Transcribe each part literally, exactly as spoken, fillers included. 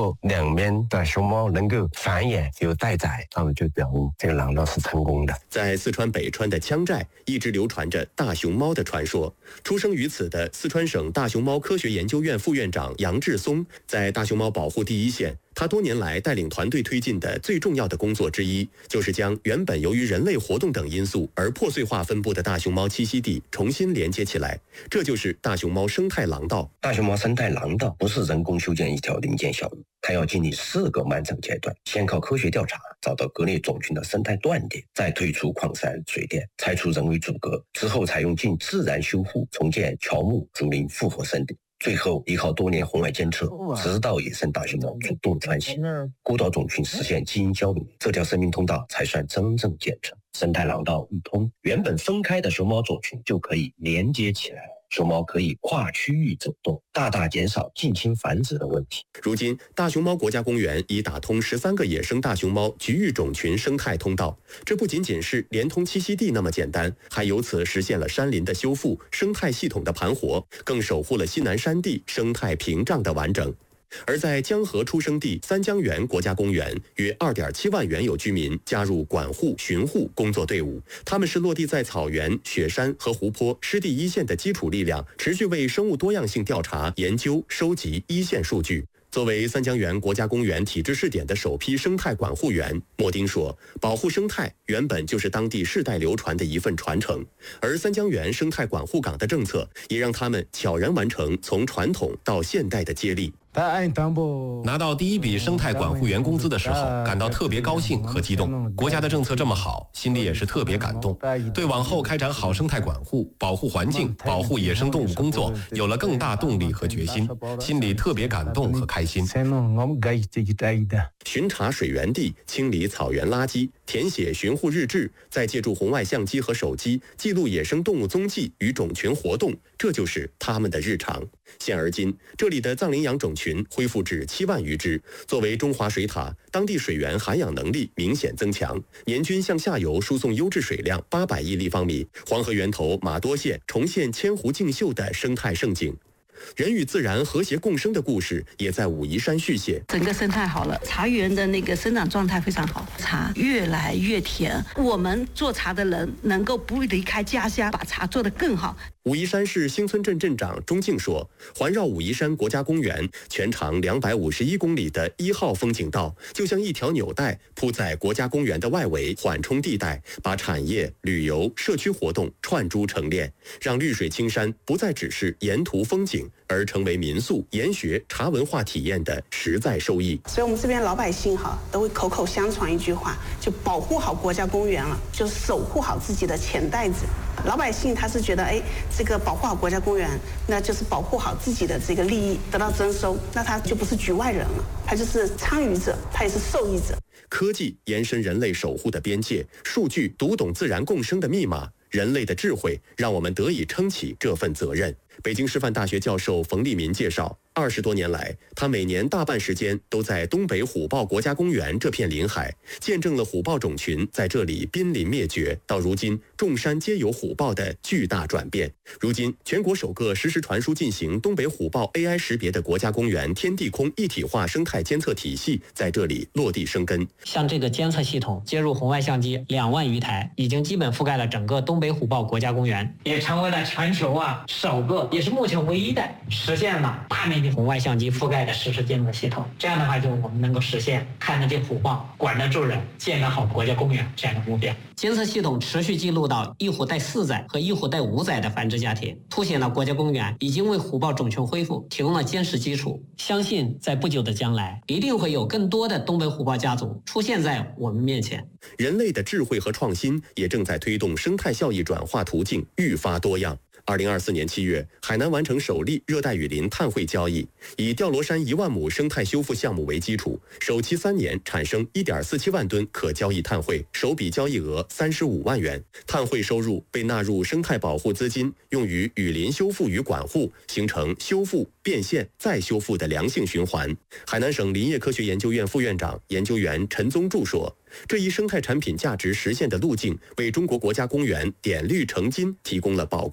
果两边的熊猫能够繁衍有待宰，那么就表明这个廊道是成功的。 在四川北川的羌寨，一直流传着大熊猫的传说。出生于此的四川省大熊猫科学研究院副院长杨志松，在大熊猫保护第一线。他多年来带领团队推进的最重要的工作之一，就是将原本由于人类活动等因素而破碎化分布的大熊猫栖息地重新连接起来。这就是大熊猫生态廊道。 大熊猫生态廊道不是人工修建一条零件小路，它要经历四个漫长阶段，先靠科学调查找到割裂种群的生态断点，再退出矿山水电，拆除人为阻隔，之后采用近自然修复重建乔木竹林复活森林。最后依靠多年红外监测，直到野生大熊猫主动穿行，孤岛种群实现基因消弭，这条生命通道才算真正建成。生态廊道一通，原本分开的熊猫种群就可以连接起来，熊猫可以跨区域走动，大大减少近亲繁殖的问题。 如今，大熊猫国家公园已打通十三个野生大熊猫局域种群生态通道，这不仅仅是连通栖息地那么简单，还由此实现了山林的修复、生态系统的盘活，更守护了西南山地生态屏障的完整。而在江河出生地三江源国家公园，约 二点七万原有居民加入管护巡护工作队伍，他们是落地在草原、雪山和湖泊湿地一线的基础力量，持续为生物多样性调查、研究、收集一线数据。作为三江源国家公园体制试点的首批生态管护员，莫丁说，保护生态原本就是当地世代流传的一份传承，而三江源生态管护岗的政策也让他们悄然完成从传统到现代的接力。 拿到第一笔生态管护员工资的时候，感到特别高兴和激动。国家的政策这么好，心里也是特别感动，对往后开展好生态管护、保护环境、保护野生动物工作有了更大动力和决心，心里特别感动和开心。 巡查水源地，清理草原垃圾，填写巡护日志，再借助红外相机和手机记录野生动物踪迹与种群活动，这就是他们的日常。现而今，这里的藏羚羊种群恢复至七万余只，作为中华水塔，当地水源涵养能力明显增强，年均向下游输送优质水量八百亿立方米，黄河源头马多县重现千湖竞秀的生态盛景。人与自然和谐共生的故事也在武夷山续写。 整个生态好了，茶园的那个生长状态非常好，茶越来越甜。我们做茶的人能够不离开家乡，把茶做得更好。 武夷山市兴村镇镇长钟敬说，环绕武夷山国家公园全长两百五十一公里的一号风景道，就像一条纽带铺在国家公园的外围缓冲地带，把产业、旅游、社区活动串珠成链，让绿水青山不再只是沿途风景，而成为民宿、研学、茶文化体验的实在收益。 所以我们这边老百姓哈都会口口相传一句话，就保护好国家公园了，就守护好自己的钱袋子。老百姓他是觉得，哎，这个保护好国家公园，那就是保护好自己的这个利益得到征收，那他就不是局外人了，他就是参与者，他也是受益者。 科技延伸人类守护的边界，数据读懂自然共生的密码，人类的智慧让我们得以撑起这份责任。北京师范大学教授冯立民介绍，二十多年来，他每年大半时间都在东北虎豹国家公园这片临海，见证了虎豹种群在这里濒临灭绝，到如今众山皆有虎豹的巨大转变。如今，全国首个实时传输进行东北虎豹 A I 识别的国家公园天地空一体化生态监测体系在这里落地生根。 像这个监测系统接入红外相机两万余台，已经基本覆盖了整个东北虎豹国家公园，也成为了全球啊首个，也是目前唯一的实现了大面积红外相机覆盖的实时监测系统。这样的话，就我们能够实现看得见虎豹、管得住人、建得好国家公园这样的目标。监测系统持续记录到一虎带四载和一虎带五载的繁殖家庭，凸显了国家公园已经为虎豹种群恢复提供了坚实基础。相信在不久的将来，一定会有更多的东北虎豹家族出现在我们面前。 人类的智慧和创新也正在推动生态效益转化途径愈发多样。二零二四年七月，海南完成首例热带雨林碳汇交易，以吊罗山一万亩生态修复项目为基础，首期三年产生一点四七万吨可交易碳汇，首笔交易额三十五万元。碳汇收入被纳入生态保护资金，用于雨林修复与管护，形成修复、变现、再修复的良性循环。海南省林业科学研究院副院长、研究员陈宗柱说，这一生态产品价值实现的路径，为中国国家公园点绿成金提供了宝贵的实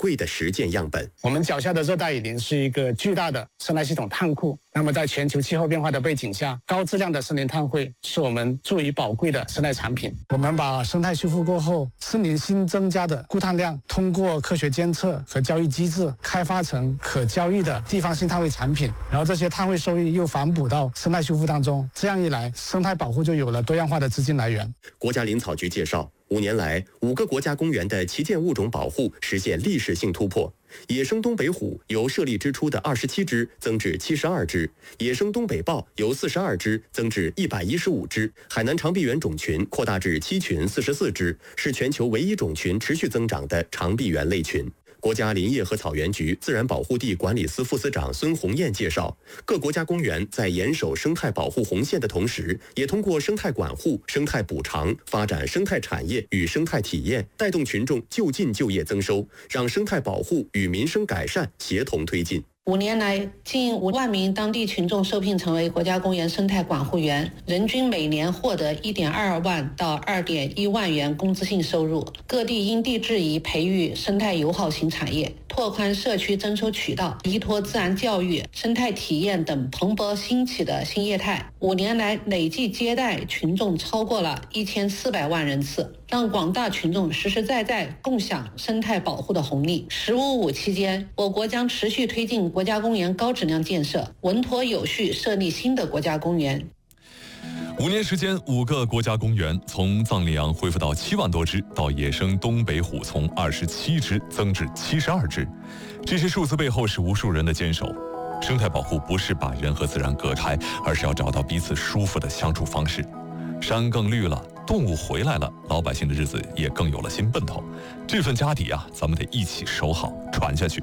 实践样本。 我们脚下的热带雨林是一个巨大的生态系统碳库，那么在全球气候变化的背景下，高质量的森林碳汇是我们助以宝贵的生态产品。我们把生态修复过后森林新增加的固碳量，通过科学监测和交易机制开发成可交易的地方性碳汇产品，然后这些碳汇收益又反哺到生态修复当中，这样一来，生态保护就有了多样化的资金来源。 国家林草局介绍，五年来，五个国家公园的旗舰物种保护实现历史性突破。野生东北虎由设立之初的二十七只增至七十二只，野生东北豹由四十二只增至一百一十五只，海南长臂猿种群扩大至七群四十四只，是全球唯一种群持续增长的长臂猿类群。国家林业和草原局自然保护地管理司副司长孙红艳介绍，各国家公园在严守生态保护红线的同时，也通过生态管护、生态补偿，发展生态产业与生态体验，带动群众就近就业增收，让生态保护与民生改善协同推进。 五年来，近五万名当地群众受聘成为国家公园生态管护员，人均每年获得一点二万到二点一万元工资性收入。各地因地制宜培育生态友好型产业，拓宽社区征收渠道，依托自然教育、生态体验等蓬勃兴起的新业态。五年来，累计接待群众超过了一千四百万人次，让广大群众实实在在共享生态保护的红利。十五五期间，我国将持续推进国家公园高质量建设，稳妥有序设立新的国家公园。 五年时间，五个国家公园从藏羚羊恢复到七万多只，到野生东北虎从二十七只增至七十二只。这些数字背后是无数人的坚守。生态保护不是把人和自然隔开，而是要找到彼此舒服的相处方式。山更绿了，动物回来了，老百姓的日子也更有了新奔头。这份家底啊，咱们得一起守好，传下去。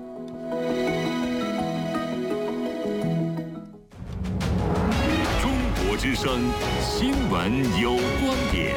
中国之声新闻有观点。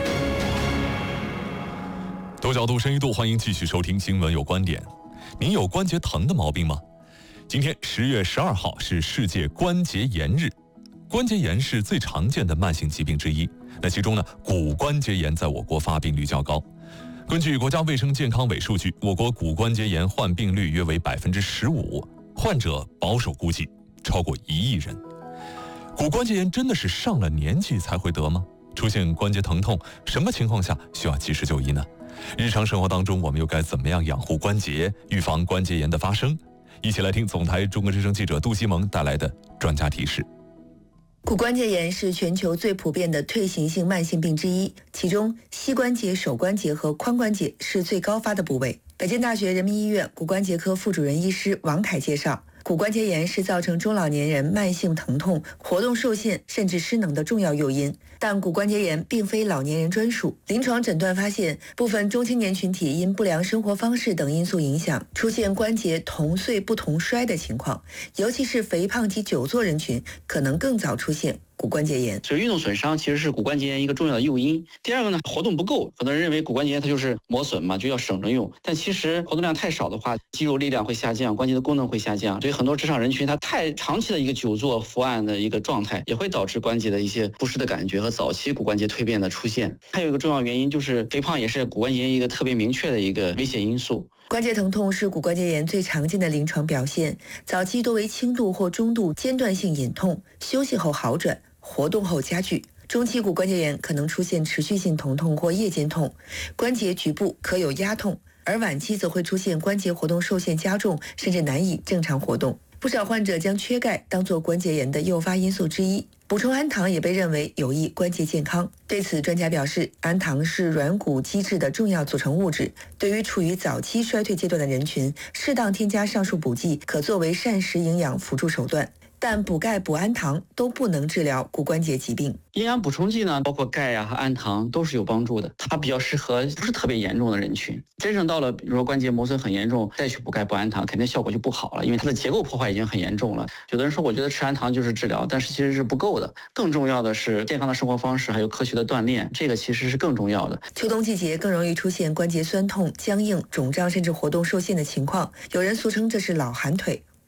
多角度、深一度，欢迎继续收听新闻有观点。您有关节疼的毛病吗？今天十月十二号是世界关节炎日。关节炎是最常见的慢性疾病之一，那其中呢，骨关节炎在我国发病率较高。根据国家卫生健康委数据，我国骨关节炎患病率约为百分之十五，患者保守估计超过一亿人。骨关节炎真的是上了年纪才会得吗？出现关节疼痛，什么情况下需要及时就医呢？日常生活当中，我们又该怎么样养护关节，预防关节炎的发生？一起来听总台中国之声记者杜西蒙带来的专家提示。 骨关节炎是全球最普遍的退行性慢性病之一，其中膝关节、手关节和髋关节是最高发的部位。北京大学人民医院骨关节科副主任医师王凯介绍，骨关节炎是造成中老年人慢性疼痛、活动受限甚至失能的重要诱因，但骨关节炎并非老年人专属。临床诊断发现，部分中青年群体因不良生活方式等因素影响，出现关节同岁不同衰的情况，尤其是肥胖及久坐人群可能更早出现骨关节炎。 所以运动损伤其实是骨关节炎一个重要的诱因。第二个呢，活动不够，很多人认为骨关节炎它就是磨损嘛，就要省着用。但其实活动量太少的话，肌肉力量会下降，关节的功能会下降。所以很多职场人群他太长期的一个久坐伏案的一个状态，也会导致关节的一些不适的感觉和早期骨关节蜕变的出现。还有一个重要原因就是肥胖也是骨关节炎一个特别明确的一个危险因素。 关节疼痛是骨关节炎最常见的临床表现，早期多为轻度或中度间断性隐痛，休息后好转，活动后加剧。中期骨关节炎可能出现持续性疼痛或夜间痛，关节局部可有压痛，而晚期则会出现关节活动受限加重，甚至难以正常活动。不少患者将缺钙当作关节炎的诱发因素之一，补充氨糖也被认为有益关节健康。对此，专家表示，氨糖是软骨基质的重要组成物质，对于处于早期衰退阶段的人群，适当添加上述补剂可作为膳食营养辅助手段。但补钙、补氨糖都不能治疗骨关节疾病。 营养补充剂呢，包括钙呀、啊、和氨糖都是有帮助的，它比较适合不是特别严重的人群。真正到了比如说关节磨损很严重，再去补钙、补氨糖，肯定效果就不好了，因为它的结构破坏已经很严重了。有的人说，我觉得吃氨糖就是治疗，但是其实是不够的。更重要的是健康的生活方式，还有科学的锻炼，这个其实是更重要的。 秋冬季节更容易出现关节酸痛、僵硬、肿胀甚至活动受限的情况，有人俗称这是老寒腿。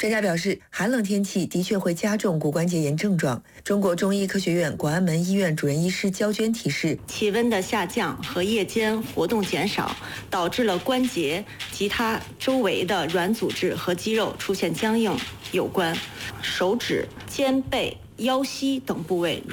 专家表示，寒冷天气的确会加重骨关节炎症状。中国中医科学院广安门医院主任医师焦娟提示， 气温的下降和夜间活动减少，导致了关节及它周围的软组织和肌肉出现僵硬有关。手指、肩背、腰膝等部位